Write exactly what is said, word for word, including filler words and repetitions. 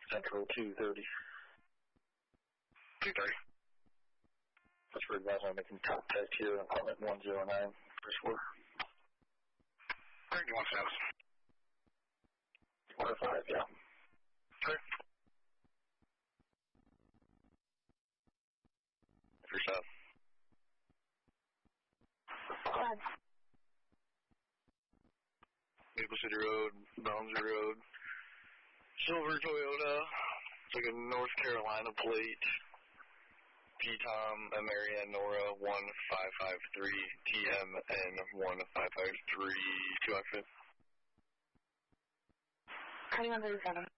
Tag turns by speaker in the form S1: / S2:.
S1: Central two thirty.
S2: two thirty.
S1: That's for advice on making contact here on apartment one oh nine, first floor.
S2: Where do you want status?
S1: one oh five, yeah.
S2: Okay. Your staff.
S3: Five.
S2: Maple City Road, Boundary Road, Silver Toyota, it's like a North Carolina plate, P Tom, Marianne Nora, one five five three, T M N, one five five three, two outfit.
S3: twenty-one thirty-seven.